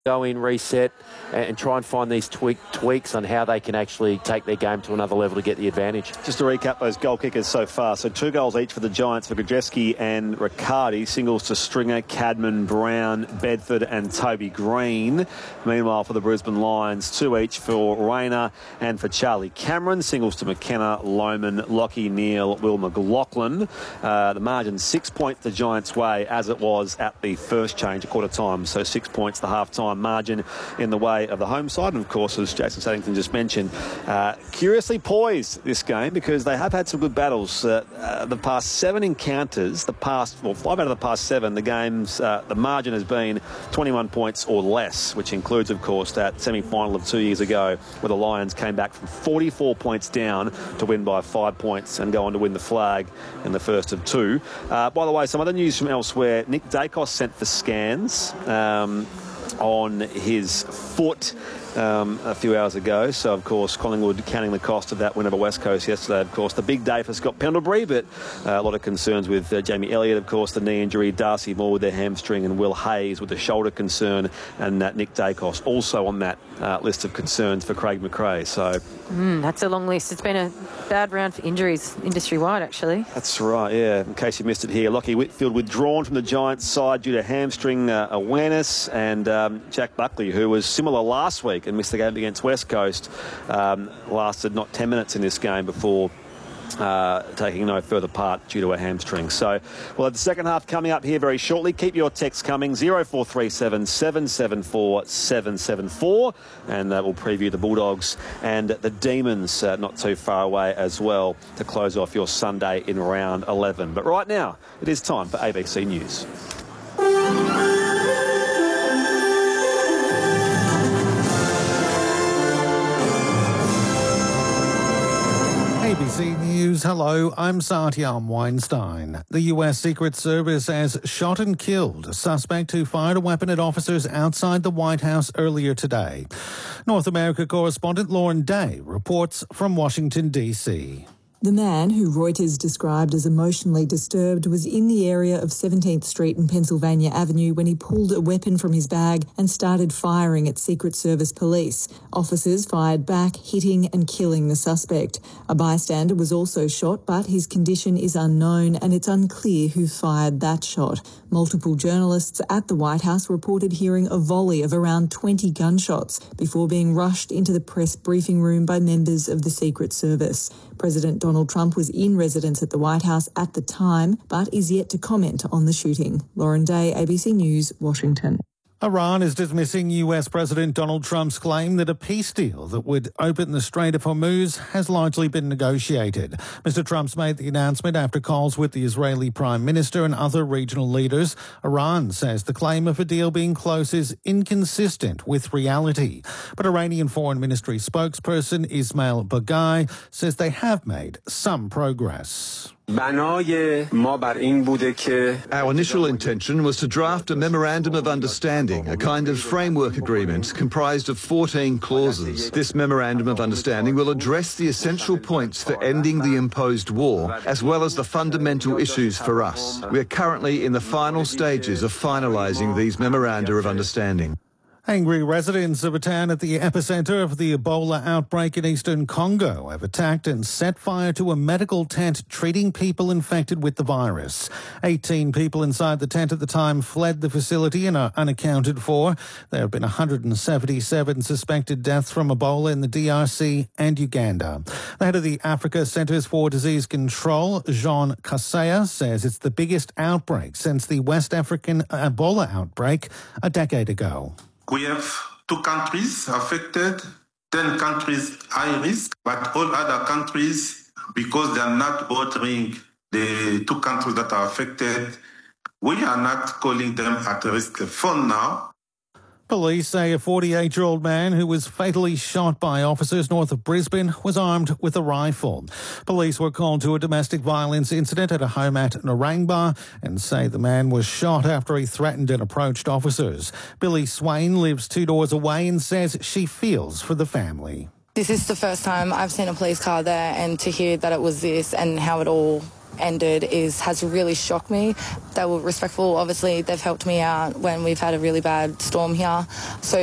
go in, reset, and try and find these tweaks on how they can actually take their game to another level to get the advantage. Just to recap those goal kickers so far. So 2 goals each for the Giants for Grzeski and Riccardi. Singles to Stringer, Cadman, Brown, Bedford and Toby Green. Meanwhile, for the Brisbane Lions, 2 each for Rayner and for Charlie Cameron. Singles to McKenna, Lohman, Lockie Neal, Will McLaughlin. The margin 6 points the Giants' way as it was at the first change, a quarter time. So 6 points the half-time margin in the way of the home side. And of course, as Jason Saddington just mentioned, curiously poised this game because they have had some good battles. The past 7 encounters, 5 out of the past 7, the games, the margin has been 21 points or less, which includes, of course, that semi-final of 2 years ago where the Lions came back from 44 points down to win by 5 points and go on to win the flag in the first of 2. By the way, some other news from elsewhere. Nick Dacos sent for scans on his foot a few hours ago. So, of course, Collingwood counting the cost of that win over West Coast yesterday. Of course, the big day for Scott Pendlebury, but a lot of concerns with Jamie Elliott, of course, the knee injury, Darcy Moore with their hamstring, and Will Hayes with the shoulder concern, and Nick Dacos also on that list of concerns for Craig McRae. So that's a long list. It's been a bad round for injuries industry-wide, actually. That's right, yeah. In case you missed it here, Lockie Whitfield withdrawn from the Giants side due to hamstring awareness, and Jack Buckley, who was similar last week and missed the game against West Coast, lasted not 10 minutes in this game before taking no further part due to a hamstring. So we'll have the second half coming up here very shortly. Keep your texts coming, 0437 774 774, and we'll preview the Bulldogs and the Demons not too far away as well to close off your Sunday in round 11. But right now, it is time for ABC News. ABC News, hello, I'm Satyam Weinstein. The US Secret Service has shot and killed a suspect who fired a weapon at officers outside the White House earlier today. North America correspondent Lauren Day reports from Washington, D.C. The man, who Reuters described as emotionally disturbed, was in the area of 17th Street and Pennsylvania Avenue when he pulled a weapon from his bag and started firing at Secret Service police. Officers fired back, hitting and killing the suspect. A bystander was also shot, but his condition is unknown and it's unclear who fired that shot. Multiple journalists at the White House reported hearing a volley of around 20 gunshots before being rushed into the press briefing room by members of the Secret Service. President Donald Trump was in residence at the White House at the time, but is yet to comment on the shooting. Lauren Day, ABC News, Washington. Iran is dismissing US President Donald Trump's claim that a peace deal that would open the Strait of Hormuz has largely been negotiated. Mr. Trump's made the announcement after calls with the Israeli Prime Minister and other regional leaders. Iran says the claim of a deal being close is inconsistent with reality. But Iranian Foreign Ministry spokesperson Ismail Baghai says they have made some progress. Our initial intention was to draft a Memorandum of Understanding, a kind of framework agreement comprised of 14 clauses. This Memorandum of Understanding will address the essential points for ending the imposed war, as well as the fundamental issues for us. We are currently in the final stages of finalising these Memoranda of Understanding. Angry residents of a town at the epicenter of the Ebola outbreak in eastern Congo have attacked and set fire to a medical tent treating people infected with the virus. 18 people inside the tent at the time fled the facility and are unaccounted for. There have been 177 suspected deaths from Ebola in the DRC and Uganda. The head of the Africa Centers for Disease Control, Jean Kaseya, says it's the biggest outbreak since the West African Ebola outbreak a decade ago. We have 2 countries affected, 10 countries high risk, but all other countries, because they are not bordering the 2 countries that are affected, we are not calling them at risk for now. Police say a 48-year-old man who was fatally shot by officers north of Brisbane was armed with a rifle. Police were called to a domestic violence incident at a home at Narangba and say the man was shot after he threatened and approached officers. Billy Swain lives 2 doors away and says she feels for the family. This is the first time I've seen a police car there, and to hear that it was this and how it all ended has really shocked me. They were respectful. Obviously, they've helped me out when we've had a really bad storm here. So